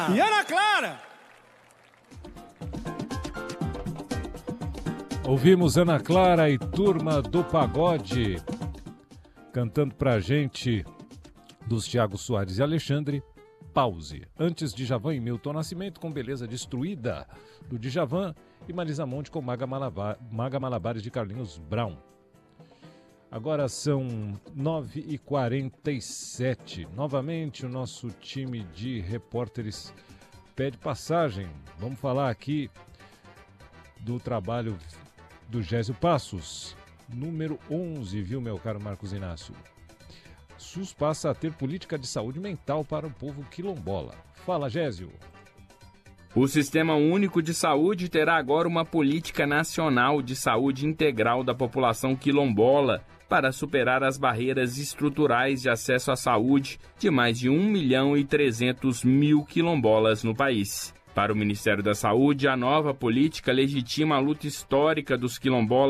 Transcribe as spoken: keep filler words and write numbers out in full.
Clara! E Ana Clara! Ouvimos Ana Clara e Turma do Pagode cantando pra gente dos Thiago Soares e Alexandre, Pause. Antes, Djavan e Milton Nascimento com Beleza Destruída do Djavan e Marisa Monte com Maga, Malabar, Maga Malabares de Carlinhos Brown. Agora são nove e quarenta e sete. Novamente o nosso time de repórteres pede passagem. Vamos falar aqui do trabalho do Gésio Passos, número onze, viu, meu caro Marcos Inácio? SUS passa a ter política de saúde mental para o povo quilombola. Fala, Gésio. O Sistema Único de Saúde terá agora uma política nacional de saúde integral da população quilombola para superar as barreiras estruturais de acesso à saúde de mais de um milhão e trezentos mil quilombolas no país. Para o Ministério da Saúde, a nova política legitima a luta histórica dos quilombolas